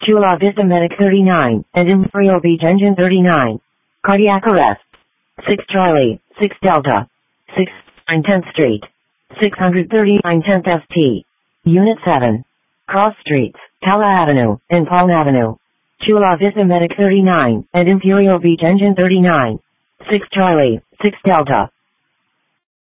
Chula Vista Medic 39, and Imperial Beach Engine 39. Cardiac arrest. 6 Charlie, 6 Delta. 6, 9 10th Street. 639 10th ST. Unit 7. Cross Streets, Cala Avenue, and Palm Avenue. Chula Vista Medic 39, and Imperial Beach Engine 39. 6 Charlie, 6 Delta.